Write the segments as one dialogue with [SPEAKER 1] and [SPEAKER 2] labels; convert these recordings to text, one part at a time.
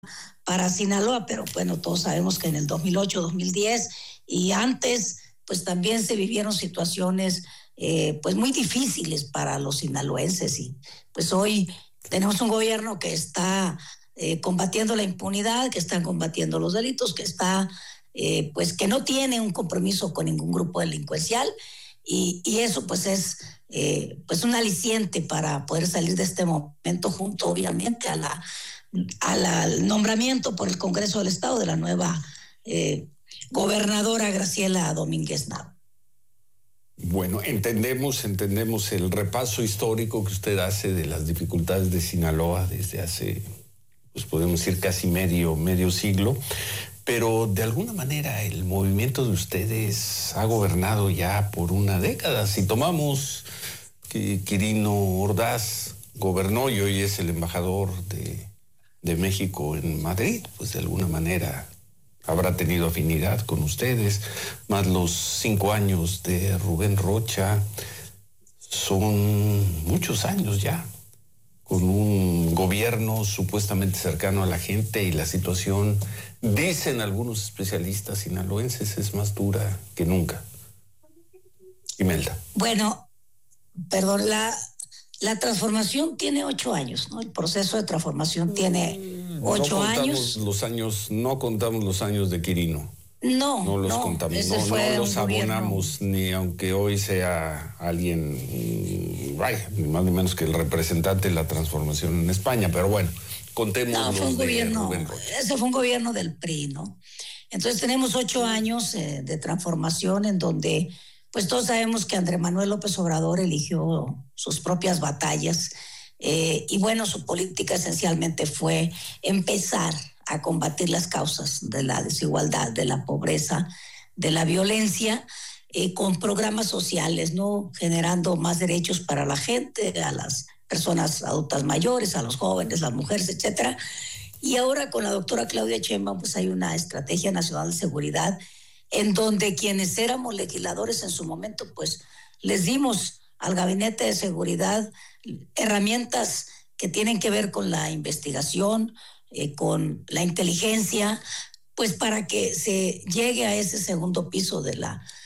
[SPEAKER 1] para Sinaloa, pero bueno, todos sabemos que en el 2008, 2010 y antes, pues también se vivieron situaciones pues muy difíciles para los sinaloenses y pues hoy tenemos un gobierno que está combatiendo la impunidad, que está combatiendo los delitos, que está pues que no tiene un compromiso con ningún grupo delincuencial y eso pues es pues un aliciente para poder salir de este momento junto obviamente al nombramiento por el Congreso del Estado de la nueva gobernadora Graciela Domínguez Nava.
[SPEAKER 2] Bueno, entendemos el repaso histórico que usted hace de las dificultades de Sinaloa desde hace, pues podemos decir casi medio siglo, pero de alguna manera el movimiento de ustedes ha gobernado ya por una década. Si tomamos que Quirino Ordaz gobernó y hoy es el embajador de México en Madrid, pues de alguna manera habrá tenido afinidad con ustedes, más los 5 años de Rubén Rocha, son muchos años ya, con un gobierno supuestamente cercano a la gente y la situación, dicen algunos especialistas sinaloenses, es más dura que nunca. Imelda.
[SPEAKER 1] Bueno, perdón, la transformación tiene 8 años, ¿no? El proceso de transformación tiene 8 años.
[SPEAKER 2] No contamos los años de Quirino.
[SPEAKER 1] No
[SPEAKER 2] los contamos, no los abonamos, ni aunque hoy sea alguien, ni más ni menos que el representante de la transformación en España, pero bueno, contemos.
[SPEAKER 1] No, fue un gobierno, ese fue un gobierno del PRI, ¿no? Entonces tenemos 8 años de transformación en donde pues todos sabemos que Andrés Manuel López Obrador eligió sus propias batallas y bueno, su política esencialmente fue empezar a combatir las causas de la desigualdad, de la pobreza, de la violencia, con programas sociales, ¿no? Generando más derechos para la gente, a las personas adultas mayores, a los jóvenes, las mujeres, etcétera. Y ahora con la doctora Claudia Sheinbaum, pues hay una estrategia nacional de seguridad en donde quienes éramos legisladores en su momento, pues les dimos al Gabinete de Seguridad herramientas que tienen que ver con la investigación, con la inteligencia, pues para que se llegue a ese segundo piso de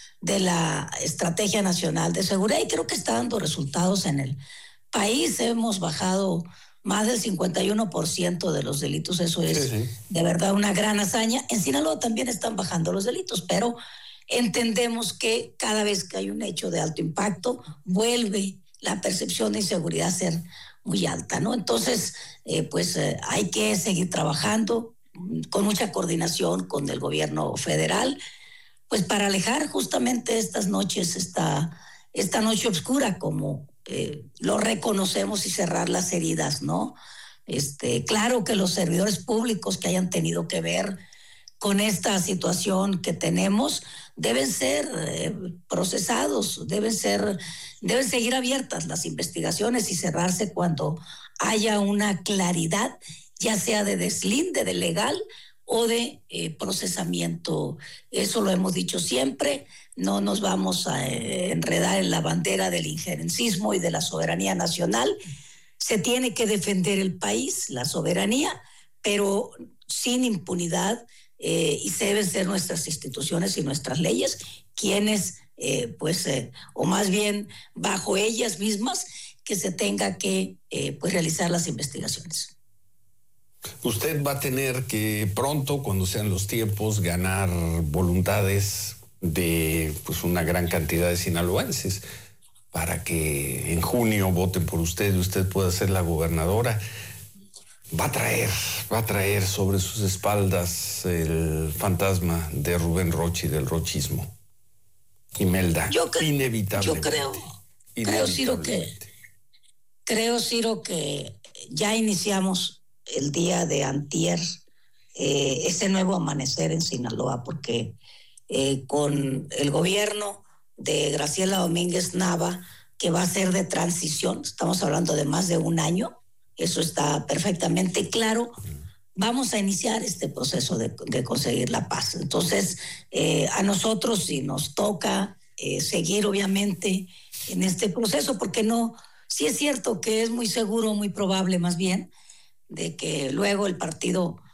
[SPEAKER 1] la Estrategia Nacional de Seguridad y creo que está dando resultados en el país. Hemos bajado más del 51% de los delitos, eso es de verdad una gran hazaña. En Sinaloa también están bajando los delitos, pero entendemos que cada vez que hay un hecho de alto impacto, vuelve la percepción de inseguridad a ser muy alta, ¿no? Entonces, hay que seguir trabajando con mucha coordinación con el gobierno federal, pues para alejar justamente estas noches, esta noche oscura, como lo reconocemos y cerrar las heridas, ¿no? Claro que los servidores públicos que hayan tenido que ver con esta situación que tenemos deben ser procesados, deben seguir abiertas las investigaciones y cerrarse cuando haya una claridad, ya sea de deslinde de legal o de procesamiento. Eso lo hemos dicho siempre, no nos vamos a enredar en la bandera del injerencismo y de la soberanía nacional. Se tiene que defender el país, la soberanía, pero sin impunidad, y se deben ser nuestras instituciones y nuestras leyes quienes, o más bien bajo ellas mismas, que se tenga que realizar las investigaciones.
[SPEAKER 2] Usted va a tener que pronto, cuando sean los tiempos, ganar voluntades de pues una gran cantidad de sinaloenses para que en junio voten por usted y usted pueda ser la gobernadora. Va a traer sobre sus espaldas el fantasma de Rubén Rocha y del rochismo. Imelda, inevitablemente.
[SPEAKER 1] Yo creo, Ciro, que ya iniciamos el día de antier ese nuevo amanecer en Sinaloa, porque con el gobierno de Graciela Domínguez Nava, que va a ser de transición, estamos hablando de más de un año, eso está perfectamente claro, vamos a iniciar este proceso de conseguir la paz. Entonces, a nosotros sí nos toca seguir obviamente en este proceso, porque sí es cierto que es muy seguro, muy probable más bien, de que luego el partido